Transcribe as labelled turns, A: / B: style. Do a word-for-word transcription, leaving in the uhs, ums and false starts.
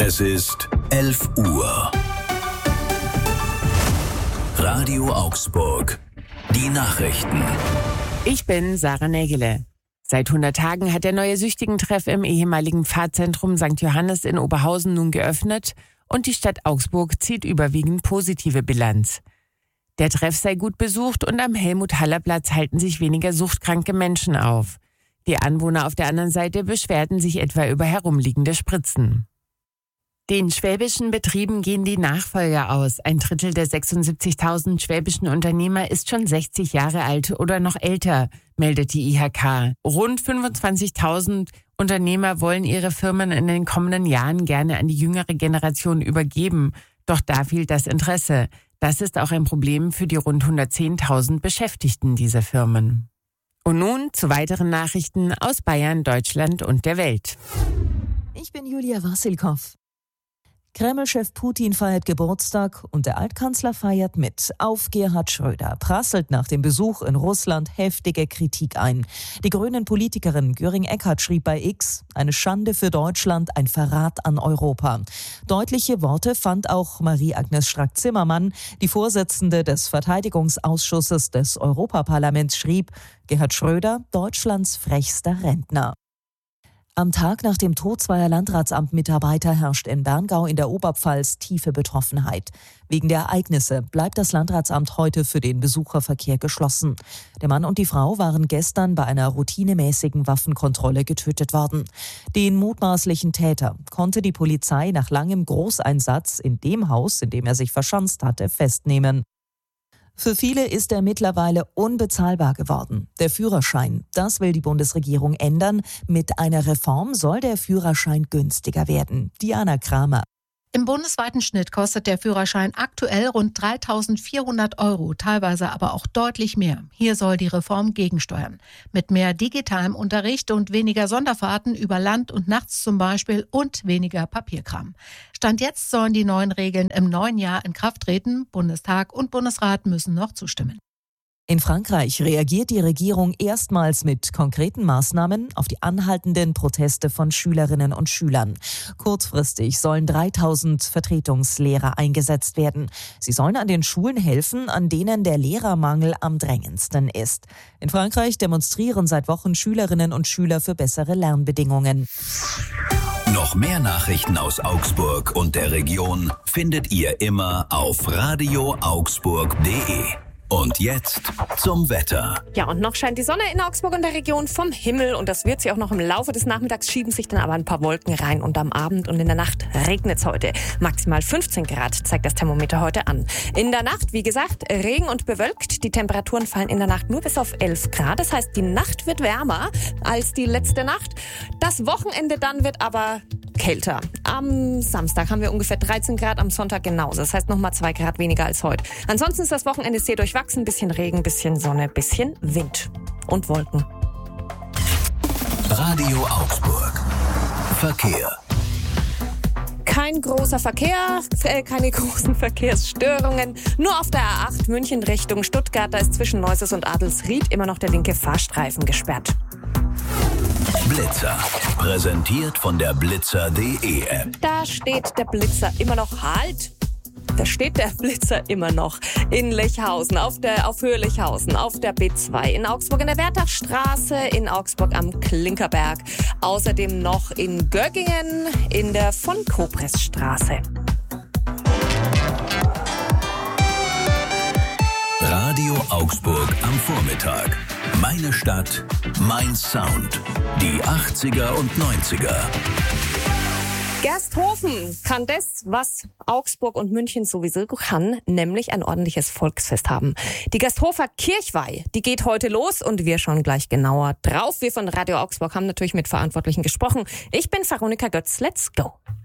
A: Es ist elf Uhr. Radio Augsburg. Die Nachrichten.
B: Ich bin Sarah Nägele. Seit hundert Tagen hat der neue Süchtigentreff im ehemaligen Pfarrzentrum Sankt Johannes in Oberhausen nun geöffnet und die Stadt Augsburg zieht überwiegend positive Bilanz. Der Treff sei gut besucht und am Helmut-Haller-Platz halten sich weniger suchtkranke Menschen auf. Die Anwohner auf der anderen Seite beschwerten sich etwa über herumliegende Spritzen. Den schwäbischen Betrieben gehen die Nachfolger aus. Ein Drittel der sechsundsiebzigtausend schwäbischen Unternehmer ist schon sechzig Jahre alt oder noch älter, meldet die I H K. Rund fünfundzwanzigtausend Unternehmer wollen ihre Firmen in den kommenden Jahren gerne an die jüngere Generation übergeben. Doch da fehlt das Interesse. Das ist auch ein Problem für die rund hundertzehntausend Beschäftigten dieser Firmen. Und nun zu weiteren Nachrichten aus Bayern, Deutschland und der Welt.
C: Ich bin Julia Wassilkow. Kreml-Chef Putin feiert Geburtstag und der Altkanzler feiert mit. Auf Gerhard Schröder prasselt nach dem Besuch in Russland heftige Kritik ein. Die Grünen-Politikerin Göring-Eckardt schrieb bei X: Eine Schande für Deutschland, ein Verrat an Europa. Deutliche Worte fand auch Marie-Agnes Strack-Zimmermann. Die Vorsitzende des Verteidigungsausschusses des Europaparlaments schrieb: Gerhard Schröder, Deutschlands frechster Rentner. Am Tag nach dem Tod zweier Landratsamtmitarbeiter herrscht in Berngau in der Oberpfalz tiefe Betroffenheit. Wegen der Ereignisse bleibt das Landratsamt heute für den Besucherverkehr geschlossen. Der Mann und die Frau waren gestern bei einer routinemäßigen Waffenkontrolle getötet worden. Den mutmaßlichen Täter konnte die Polizei nach langem Großeinsatz in dem Haus, in dem er sich verschanzt hatte, festnehmen. Für viele ist er mittlerweile unbezahlbar geworden. Der Führerschein, das will die Bundesregierung ändern. Mit einer Reform soll der Führerschein günstiger werden. Diana Kramer.
D: Im bundesweiten Schnitt kostet der Führerschein aktuell rund dreitausendvierhundert Euro, teilweise aber auch deutlich mehr. Hier soll die Reform gegensteuern. Mit mehr digitalem Unterricht und weniger Sonderfahrten über Land und nachts zum Beispiel und weniger Papierkram. Stand jetzt sollen die neuen Regeln im neuen Jahr in Kraft treten. Bundestag und Bundesrat müssen noch zustimmen.
C: In Frankreich reagiert die Regierung erstmals mit konkreten Maßnahmen auf die anhaltenden Proteste von Schülerinnen und Schülern. Kurzfristig sollen dreitausend Vertretungslehrer eingesetzt werden. Sie sollen an den Schulen helfen, an denen der Lehrermangel am drängendsten ist. In Frankreich demonstrieren seit Wochen Schülerinnen und Schüler für bessere Lernbedingungen.
A: Noch mehr Nachrichten aus Augsburg und der Region findet ihr immer auf radio augsburg punkt de. Und jetzt zum Wetter.
E: Ja, und noch scheint die Sonne in Augsburg und der Region vom Himmel. Und das wird sie auch noch im Laufe des Nachmittags, schieben sich dann aber ein paar Wolken rein. Und am Abend und in der Nacht regnet es heute. Maximal fünfzehn Grad zeigt das Thermometer heute an. In der Nacht, wie gesagt, Regen und bewölkt. Die Temperaturen fallen in der Nacht nur bis auf elf Grad. Das heißt, die Nacht wird wärmer als die letzte Nacht. Das Wochenende dann wird aber kälter. Am Samstag haben wir ungefähr dreizehn Grad, am Sonntag genauso. Das heißt nochmal zwei Grad weniger als heute. Ansonsten ist das Wochenende sehr durchwachsen. Bisschen Regen, bisschen Sonne, bisschen Wind und Wolken.
A: Radio Augsburg. Verkehr.
E: Kein großer Verkehr, äh, keine großen Verkehrsstörungen. Nur auf der A acht München Richtung Stuttgart, da ist zwischen Neuses und Adelsried immer noch der linke Fahrstreifen gesperrt.
A: Blitzer. Präsentiert von der Blitzer punkt de App.
E: Da steht der Blitzer immer noch Halt. Da steht der Blitzer immer noch in Lechhausen, auf der auf Höhe Lechhausen, auf der B zwei, in Augsburg in der Wertachstraße, in Augsburg am Klinkerberg, außerdem noch in Göggingen in der von Kobresstraße.
A: Radio Augsburg am Vormittag. Meine Stadt, mein Sound. Die achtziger und neunziger.
E: Gersthofen kann das, was Augsburg und München sowieso kann, nämlich ein ordentliches Volksfest haben. Die Gersthofer Kirchweih, die geht heute los und wir schauen gleich genauer drauf. Wir von Radio Augsburg haben natürlich mit Verantwortlichen gesprochen. Ich bin Veronika Götz. Let's go!